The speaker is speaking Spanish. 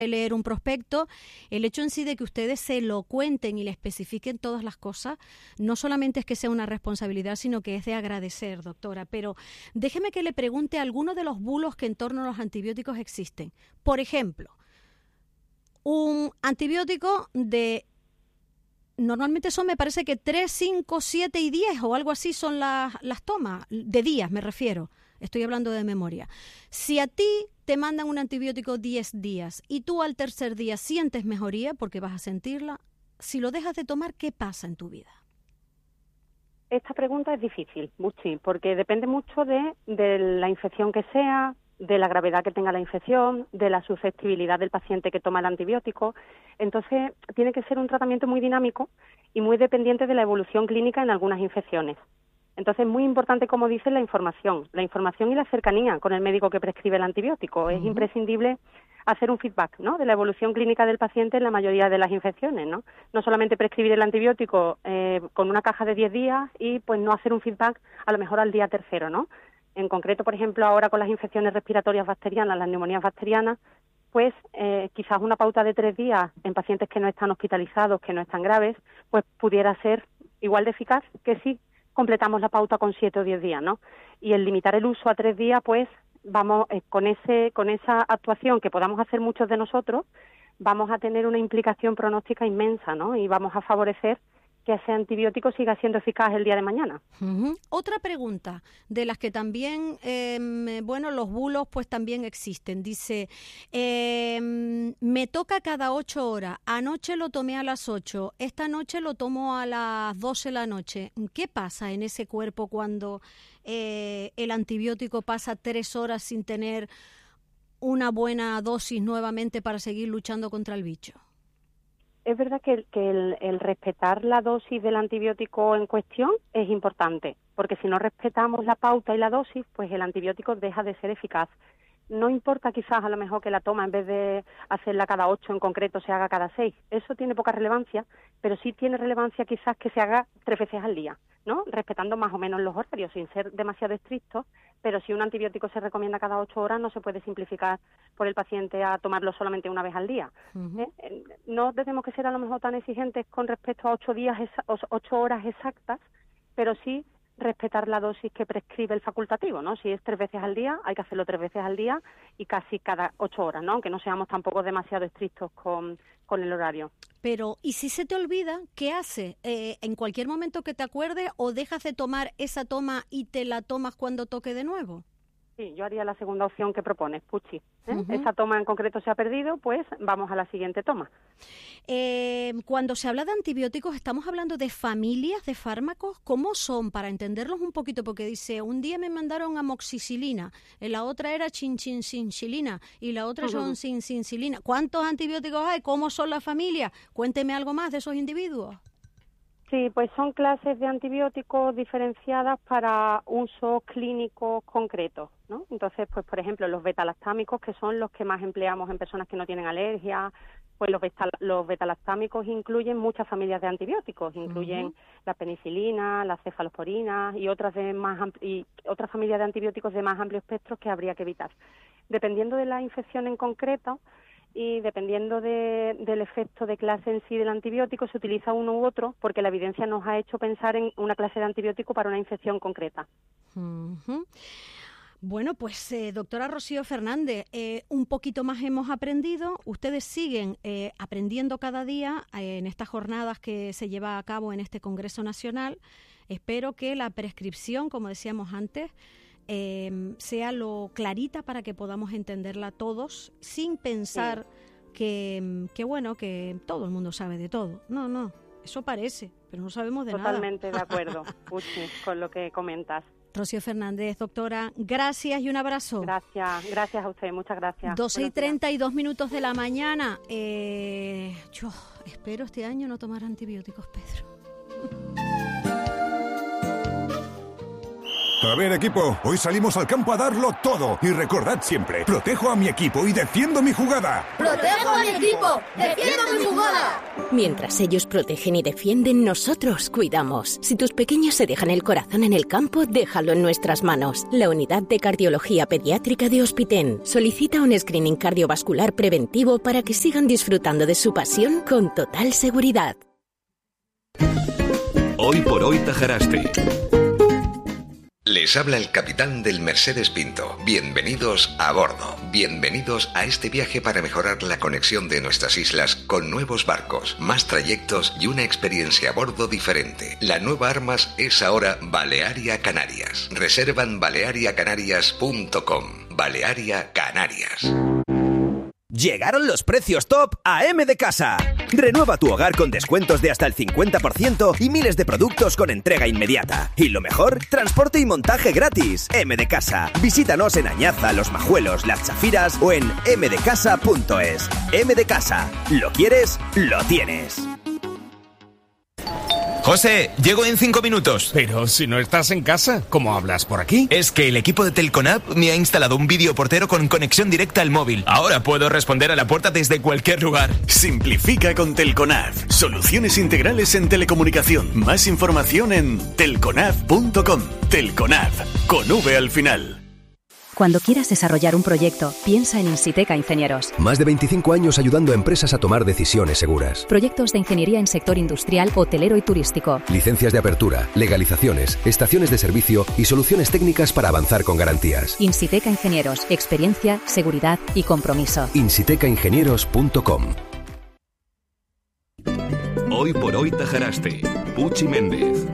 leer un prospecto, el hecho en sí de que ustedes se lo cuenten y le especifiquen todas las cosas, no solamente es que sea una responsabilidad, sino que es de agradecer, doctora. Pero déjeme que le pregunte algunos de los bulos que en torno a los antibióticos existen. Por ejemplo, un antibiótico normalmente son, me parece que 3, 5, 7 y 10 o algo así son las tomas, de días me refiero. Estoy hablando de memoria. Si a ti te mandan un antibiótico 10 días y tú al tercer día sientes mejoría, porque vas a sentirla, si lo dejas de tomar, ¿qué pasa en tu vida? Esta pregunta es difícil, Buchi, porque depende mucho de la infección que sea, de la gravedad que tenga la infección, de la susceptibilidad del paciente que toma el antibiótico. Entonces, tiene que ser un tratamiento muy dinámico y muy dependiente de la evolución clínica en algunas infecciones. Entonces, es muy importante, como dice, la información y la cercanía con el médico que prescribe el antibiótico. Es imprescindible hacer un feedback, ¿no?, de la evolución clínica del paciente en la mayoría de las infecciones, ¿no? No solamente prescribir el antibiótico con una caja de 10 días y pues no hacer un feedback a lo mejor al día tercero, ¿no? En concreto, por ejemplo, ahora con las infecciones respiratorias bacterianas, las neumonías bacterianas, pues quizás una pauta de 3 días en pacientes que no están hospitalizados, que no están graves, pues pudiera ser igual de eficaz que si completamos la pauta con 7 o 10 días, ¿no? Y el limitar el uso a 3 días, pues vamos con esa actuación que podamos hacer muchos de nosotros, vamos a tener una implicación pronóstica inmensa, ¿no? Y vamos a favorecer que ese antibiótico siga siendo eficaz el día de mañana. Otra pregunta, de las que también, los bulos pues también existen. Dice, me toca cada 8 horas, anoche lo tomé a las 8, esta noche lo tomo a las 12 de la noche. ¿Qué pasa en ese cuerpo cuando el antibiótico pasa 3 horas sin tener una buena dosis nuevamente para seguir luchando contra el bicho? Es verdad que el respetar la dosis del antibiótico en cuestión es importante, porque si no respetamos la pauta y la dosis, pues el antibiótico deja de ser eficaz. No importa quizás a lo mejor que la toma en vez de hacerla cada 8 en concreto se haga cada 6. Eso tiene poca relevancia, pero sí tiene relevancia quizás que se haga 3 veces al día, ¿no? Respetando más o menos los horarios, sin ser demasiado estrictos, pero si un antibiótico se recomienda cada 8 horas, no se puede simplificar por el paciente a tomarlo solamente una vez al día. No tenemos que ser a lo mejor tan exigentes con respecto a 8 horas exactas, pero sí respetar la dosis que prescribe el facultativo, ¿no? Si es 3 veces al día, hay que hacerlo 3 veces al día y casi cada 8 horas, ¿no? Aunque no seamos tampoco demasiado estrictos con el horario. Pero, ¿y si se te olvida, qué haces? ¿En cualquier momento que te acuerdes o dejas de tomar esa toma y te la tomas cuando toque de nuevo? Sí, yo haría la segunda opción que propones, Puchi. Esa toma en concreto se ha perdido, pues vamos a la siguiente toma. Cuando se habla de antibióticos, ¿estamos hablando de familias de fármacos? ¿Cómo son? Para entenderlos un poquito, porque dice, un día me mandaron amoxicilina, la otra era chinchincilina y la otra son cincilina. ¿Cuántos antibióticos hay? ¿Cómo son las familias? Cuénteme algo más de esos individuos. Sí, pues son clases de antibióticos diferenciadas para usos clínicos concretos, ¿no? Entonces, pues por ejemplo, los betalactámicos, que son los que más empleamos en personas que no tienen alergia, pues los betalactámicos incluyen muchas familias de antibióticos, incluyen la penicilina, la cefalosporina y otras familias de antibióticos de más amplio espectro que habría que evitar. Dependiendo de la infección en concreto, y dependiendo del efecto de clase en sí del antibiótico, se utiliza uno u otro porque la evidencia nos ha hecho pensar en una clase de antibiótico para una infección concreta. Bueno, pues doctora Rocío Fernández, un poquito más hemos aprendido. Ustedes siguen aprendiendo cada día en estas jornadas que se lleva a cabo en este Congreso Nacional. Espero que la prescripción, como decíamos antes, sea lo clarita para que podamos entenderla todos sin pensar que todo el mundo sabe de todo. No, eso parece, pero no sabemos de nada. Totalmente de acuerdo, Puchi, con lo que comentas. Rocío Fernández, doctora, gracias y un abrazo. Gracias a usted, muchas gracias. 12:32 de la mañana. Yo espero este año no tomar antibióticos, Pedro. A ver, equipo, hoy salimos al campo a darlo todo. Y recordad siempre, protejo a mi equipo y defiendo mi jugada. ¡Protejo a mi equipo! ¡Defiendo mi jugada! Mientras ellos protegen y defienden, nosotros cuidamos. Si tus pequeños se dejan el corazón en el campo, déjalo en nuestras manos. La Unidad de Cardiología Pediátrica de Hospitén solicita un screening cardiovascular preventivo para que sigan disfrutando de su pasión con total seguridad. Hoy por hoy Tajaraste. Les habla el capitán del Mercedes Pinto. Bienvenidos a bordo. Bienvenidos a este viaje para mejorar la conexión de nuestras islas con nuevos barcos, más trayectos y una experiencia a bordo diferente. La nueva Armas es ahora Balearia Canarias. Reservan baleariacanarias.com. Balearia Canarias. Llegaron los precios top a M de Casa. Renueva tu hogar con descuentos de hasta el 50% y miles de productos con entrega inmediata. Y lo mejor, transporte y montaje gratis. M de Casa. Visítanos en Añaza, Los Majuelos, Las Chafiras o en mdecasa.es. M de Casa. ¿Lo quieres? Lo tienes. José, llego en 5 minutos. Pero si no estás en casa, ¿cómo hablas por aquí? Es que el equipo de Telconav me ha instalado un videoportero con conexión directa al móvil. Ahora puedo responder a la puerta desde cualquier lugar. Simplifica con Telconav. Soluciones integrales en telecomunicación. Más información en telconav.com. Telconav, con V al final. Cuando quieras desarrollar un proyecto, piensa en Insiteca Ingenieros. Más de 25 años ayudando a empresas a tomar decisiones seguras. Proyectos de ingeniería en sector industrial, hotelero y turístico. Licencias de apertura, legalizaciones, estaciones de servicio y soluciones técnicas para avanzar con garantías. Insiteca Ingenieros. Experiencia, seguridad y compromiso. insitecaingenieros.com. Hoy por hoy Tajaraste. Puchi Méndez.